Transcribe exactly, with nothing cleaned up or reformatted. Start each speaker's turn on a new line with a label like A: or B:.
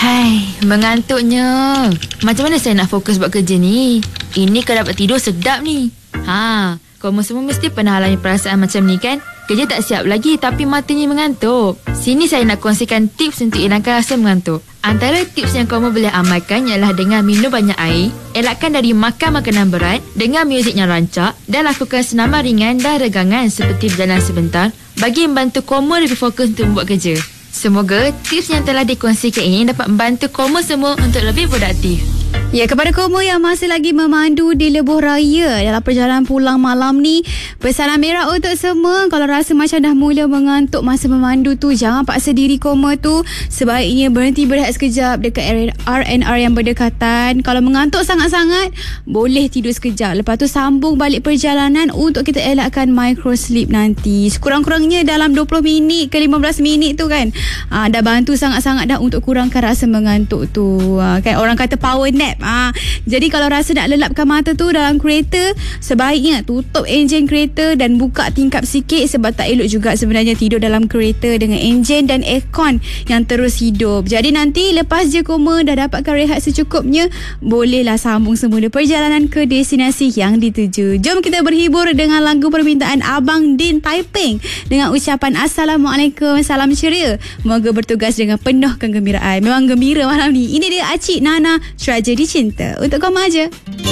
A: Hai, mengantuknya. Macam mana saya nak fokus buat kerja ni? Ini kalau dapat tidur sedap ni. Ha, kamu semua mesti pernah alami perasaan macam ni kan? Kerja tak siap lagi tapi matanya mengantuk. Sini saya nak kongsikan tips untuk hilangkan rasa mengantuk. Antara tips yang kamu boleh amalkan ialah dengan minum banyak air, elakkan dari makan makanan berat, dengar muzik yang rancak dan lakukan senaman ringan dan regangan seperti berjalan sebentar bagi membantu kamu lebih fokus untuk membuat kerja. Semoga tips yang telah dikongsikan ini dapat membantu kamu semua untuk lebih produktif.
B: Ya, kepada kamu yang masih lagi memandu di lebuh raya dalam perjalanan pulang malam ni, pesanan merah untuk semua. Kalau rasa macam dah mula mengantuk masa memandu tu, jangan paksa diri kamu tu. Sebaiknya berhenti berehat sekejap dekat R and R yang berdekatan. Kalau mengantuk sangat-sangat, boleh tidur sekejap. Lepas tu sambung balik perjalanan untuk kita elakkan micro sleep nanti. Sekurang-kurangnya dalam dua puluh minit ke lima belas minit tu kan, aa, dah bantu sangat-sangat dah untuk kurangkan rasa mengantuk tu. Aa, kan orang kata power nap. Ah, jadi kalau rasa nak lelapkan mata tu dalam kereta, sebaiknya tutup enjin kereta dan buka tingkap sikit, sebab tak elok juga sebenarnya tidur dalam kereta dengan enjin dan aircon yang terus hidup. Jadi nanti lepas je koma dah dapatkan rehat secukupnya, bolehlah sambung semula perjalanan ke destinasi yang dituju. Jom kita berhibur dengan lagu permintaan Abang Din Taiping dengan ucapan Assalamualaikum, salam ceria. Moga bertugas dengan penuh kegembiraan. Memang gembira malam ni. Ini dia Acik Nana, Tragedi Cinta untuk kamu aja.